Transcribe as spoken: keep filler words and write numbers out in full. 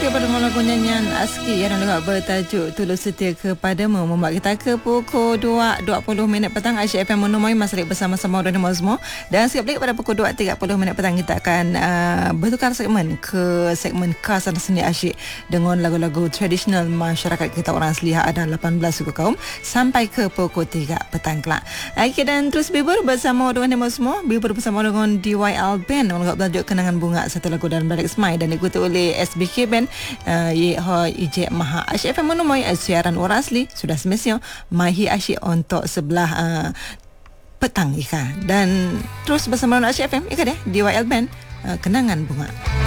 Okey, pada lagu nyanyian Aski yang juga bertajuk Tulus Setia Kepadamu membuat kita ke pukul dua dua puluh minit petang. Aisyah F M menemui Mas Rik bersama-sama dengan Mozmo. Dan sikit lagi pada pukul dua tiga puluh minit petang kita akan uh, bertukar segmen ke segmen khas dan seni asyik dengan lagu-lagu tradisional masyarakat kita orang asli ada lapan belas suku kaum sampai ke pukul tiga petang kelak. Okey, dan terus bibur bersama dengan Mozmo, bibur bersama dengan D Y L Band untuk bertajuk Kenangan Bunga, satu lagu dan balik Smile dan diikuti oleh S B K Band. Uh, Ye Hoi Ije Maha. Asyik F M menemui siaran orang asli sudah semestinya Mahi Asyik untuk sebelah uh, petang Ika. Dan terus bersama Asyik F M Ika deh D Y L Band, uh, Kenangan Bunga.